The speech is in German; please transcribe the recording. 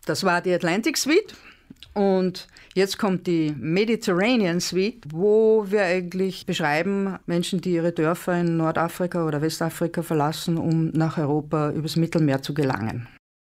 Das war die Atlantic Suite. Und jetzt kommt die Mediterranean Suite, wo wir eigentlich beschreiben Menschen, die ihre Dörfer in Nordafrika oder Westafrika verlassen, um nach Europa übers Mittelmeer zu gelangen.